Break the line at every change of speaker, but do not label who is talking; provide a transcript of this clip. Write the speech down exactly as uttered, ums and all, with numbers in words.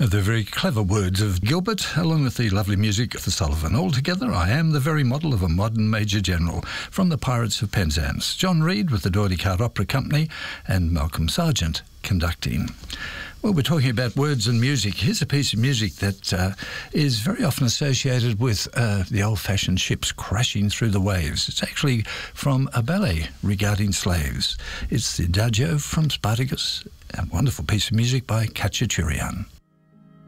The very clever words of Gilbert, along with the lovely music of the Sullivan. Altogether, I am the very model of a modern Major General from the Pirates of Penzance. John Reid with the Doherty Card Opera Company and Malcolm Sargent conducting. Well, we're talking about words and music. Here's a piece of music that uh, is very often associated with uh, the old-fashioned ships crashing through the waves. It's actually from a ballet regarding slaves. It's the Adagio from Spartacus, a wonderful piece of music by Khachaturian.